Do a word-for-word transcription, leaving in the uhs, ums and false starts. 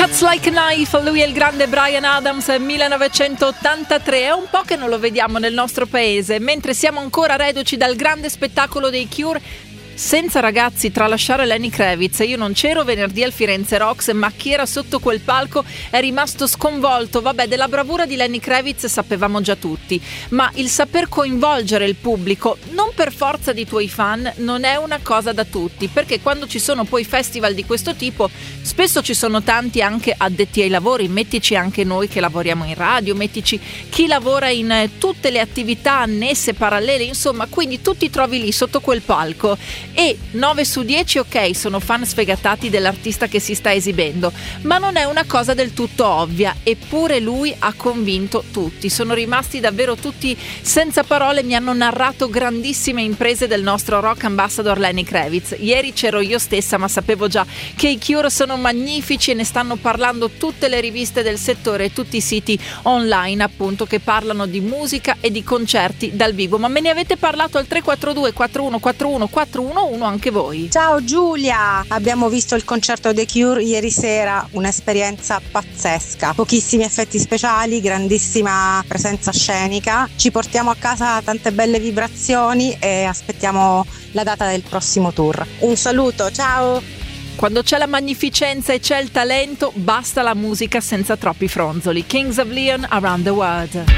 Cuts Like a Knife, lui è il grande Bryan Adams, millenovecentottantatré. È un po' che non lo vediamo nel nostro paese, mentre siamo ancora reduci dal grande spettacolo dei Cure. Senza, ragazzi, tralasciare Lenny Kravitz. Io non c'ero venerdì al Firenze Rocks, ma chi era sotto quel palco è rimasto sconvolto. Vabbè, della bravura di Lenny Kravitz sapevamo già tutti, ma il saper coinvolgere il pubblico, non per forza di tuoi fan, non è una cosa da tutti, perché quando ci sono poi festival di questo tipo spesso ci sono tanti anche addetti ai lavori. Mettici anche noi che lavoriamo in radio, mettici chi lavora in tutte le attività annesse, parallele, insomma, quindi tu ti trovi lì sotto quel palco e nove su dieci, ok, sono fan sfegatati dell'artista che si sta esibendo, ma non è una cosa del tutto ovvia, eppure lui ha convinto tutti. Sono rimasti davvero tutti senza parole, mi hanno narrato grandissime imprese del nostro rock ambassador Lenny Kravitz. Ieri c'ero io stessa, ma sapevo già che i Cure sono magnifici e ne stanno parlando tutte le riviste del settore e tutti i siti online, appunto, che parlano di musica e di concerti dal vivo. Ma me ne avete parlato al tre quattro due quattro uno quattro uno quattro uno uno anche voi. Ciao Giulia, abbiamo visto il concerto dei Cure ieri sera, un'esperienza pazzesca, pochissimi effetti speciali, grandissima presenza scenica, ci portiamo a casa tante belle vibrazioni e aspettiamo la data del prossimo tour. Un saluto, ciao! Quando c'è la magnificenza e c'è il talento, basta la musica senza troppi fronzoli. Kings of Leon, Around the World.